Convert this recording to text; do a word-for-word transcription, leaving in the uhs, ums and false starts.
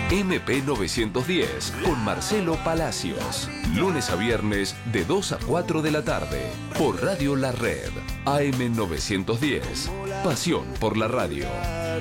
M P novecientos diez con Marcelo Palacios. Lunes a viernes de dos a cuatro de la tarde por Radio La Red. A M novecientos diez. Pasión por la radio.